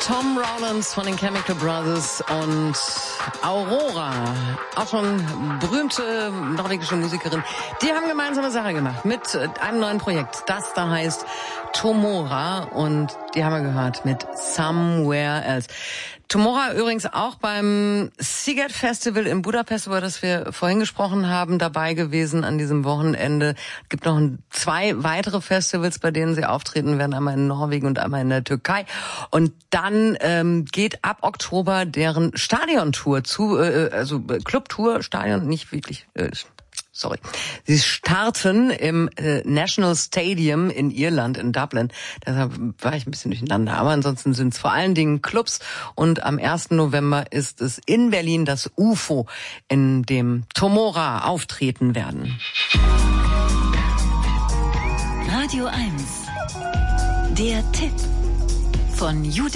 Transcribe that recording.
Tom Rowlands von den Chemical Brothers und Aurora, auch schon berühmte norwegische Musikerin. Die haben gemeinsame Sache gemacht mit einem neuen Projekt, das da heißt Tomorra, und die haben wir gehört mit Somewhere Else. Tomorra übrigens auch beim Sziget Festival in Budapest, über das wir vorhin gesprochen haben, dabei gewesen an diesem Wochenende. Es gibt noch 2 weitere Festivals, bei denen sie auftreten werden, einmal in Norwegen und einmal in der Türkei. Und dann geht ab Oktober deren Stadiontour zu, also Clubtour, Stadion, nicht wirklich... Sie starten im National Stadium in Irland, in Dublin. Deshalb war ich ein bisschen durcheinander. Aber ansonsten sind es vor allen Dingen Clubs. Und am 1. November ist es in Berlin das UFO, in dem Tomorra auftreten werden. Radio 1. Der Tipp von Judith